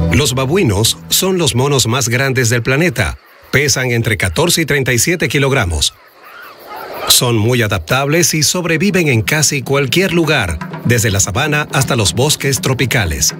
Los babuinos son los monos más grandes del planeta. Pesan entre 14 y 37 kilogramos. Son muy adaptables y sobreviven en casi cualquier lugar, desde la sabana hasta los bosques tropicales.